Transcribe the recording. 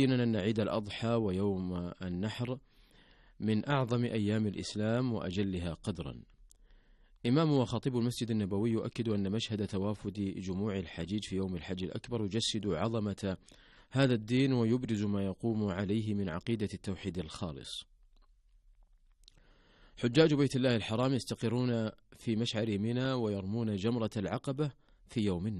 يبين أن عيد الأضحى ويوم النحر من أعظم أيام الإسلام وأجلها قدرا. إمام وخطيب المسجد النبوي يؤكد أن مشهد توافد جموع الحجيج في يوم الحج الأكبر يجسد عظمة هذا الدين ويبرز ما يقوم عليه من عقيدة التوحيد الخالص. حجاج بيت الله الحرام يستقرون في مشعر منى ويرمون جمرة العقبة في يوم النحر.